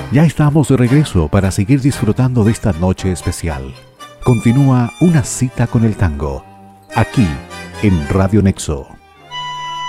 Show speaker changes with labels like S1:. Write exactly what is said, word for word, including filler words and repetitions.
S1: Ya estamos de regreso para seguir disfrutando de esta noche especial. Continúa Una cita con el tango, aquí en Radio Nexo.